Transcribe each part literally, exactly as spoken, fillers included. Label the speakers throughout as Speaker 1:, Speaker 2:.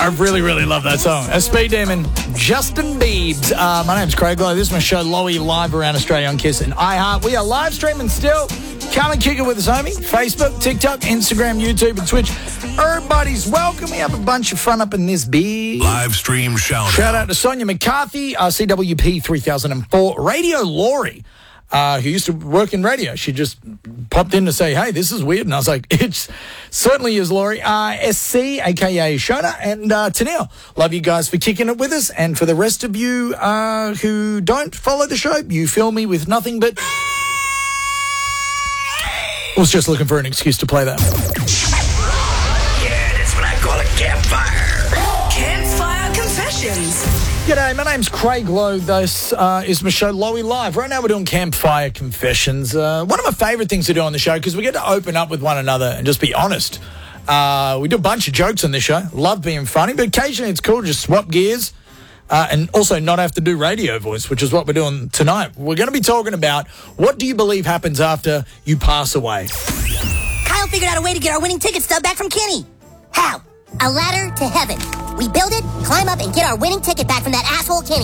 Speaker 1: I really, really love that song. A Speed Demon, Justin Biebs. Uh, my name's Craig Lowe. This is my show, Lowy, live around Australia on Kiss and iHeart. We are live streaming still. Come and kick it with us, homie. Facebook, TikTok, Instagram, YouTube, and Twitch. Everybody's welcome. We have a bunch of fun up in this big
Speaker 2: live stream shout out.
Speaker 1: Shout out to Sonia McCarthy, uh, C W P three thousand four, Radio Laurie. Uh, who used to work in radio. She just popped in to say, hey, this is weird. And I was like, it certainly is, Laurie. Uh, S C, a k a. Shona, and uh, Tennille. Love you guys for kicking it with us. And for the rest of you uh, who don't follow the show, you fill me with nothing but... I was just looking for an excuse to play that.
Speaker 3: Yeah, that's what I call a campfire.
Speaker 4: Campfire Confessions.
Speaker 1: G'day, my name's Craig Lowe. This uh, is my show, Lowy Live. Right now we're doing Campfire Confessions. Uh, one of my favourite things to do on the show, because we get to open up with one another and just be honest. Uh, we do a bunch of jokes on this show. Love being funny, but occasionally it's cool to just swap gears uh, and also not have to do radio voice, which is what we're doing tonight. We're going to be talking about what do you believe happens after you pass away.
Speaker 5: Kyle figured out a way to get our winning ticket stub back from Kenny. How? A ladder to heaven. We build it, climb up, and get our winning ticket back from that asshole Kenny.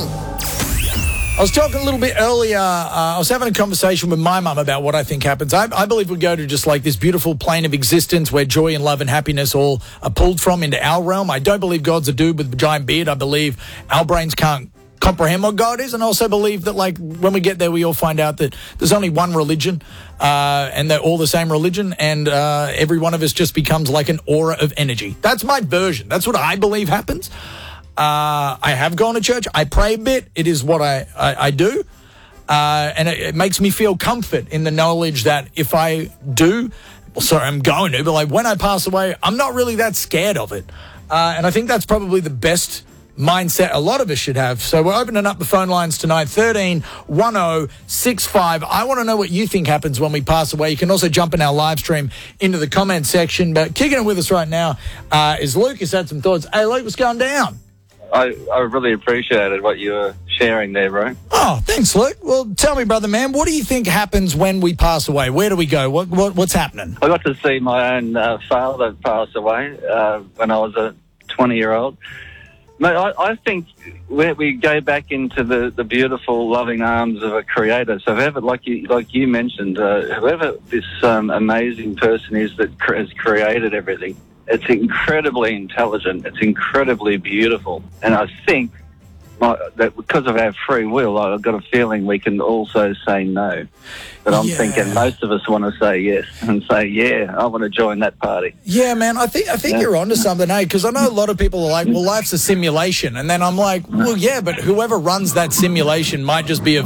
Speaker 1: I was talking a little bit earlier, uh, I was having a conversation with my mum about what I think happens. I, I believe we go to just like this beautiful plane of existence where joy and love and happiness all are pulled from into our realm. I don't believe God's a dude with a giant beard. I believe our brains can't comprehend what God is, and I also believe that like when we get there we all find out that there's only one religion uh, and they're all the same religion, and uh, every one of us just becomes like an aura of energy. That's my version. That's what I believe happens. Uh, I have gone to church. I pray a bit. It is what I, I, I do. Uh, and it, it makes me feel comfort in the knowledge that if I do, well, sorry, I'm going to, but like when I pass away, I'm not really that scared of it. Uh, and I think that's probably the best mindset a lot of us should have. So we're opening up the phone lines tonight, thirteen one oh six five. I want to know what you think happens when we pass away. You can also jump in our live stream into the comment section. But kicking it with us right now uh, is Luke, who's had some thoughts. Hey, Luke, what's going down?
Speaker 6: I, I really appreciated what you were sharing there, bro.
Speaker 1: Oh, thanks, Luke. Well, tell me, brother, man, what do you think happens when we pass away? Where do we go? What, what What's happening?
Speaker 6: I got to see my own uh, father pass away uh, when I was a twenty-year-old. Mate, I, I think we, we go back into the, the beautiful, loving arms of a creator. So whoever, like you, like you mentioned, uh, whoever this um, amazing person is that cr- has created everything, it's incredibly intelligent. It's incredibly beautiful. And I think my, that because of our free will, I've got a feeling we can also say no. But I'm
Speaker 1: yeah.
Speaker 6: thinking most of us want to say yes and say, yeah, I want to join that party.
Speaker 1: Yeah, man, I think I think
Speaker 6: Yeah.
Speaker 1: you're onto something, eh? Because I know a lot of people are like, well, life's a simulation. And then I'm like, well, yeah, but whoever runs that simulation might just be a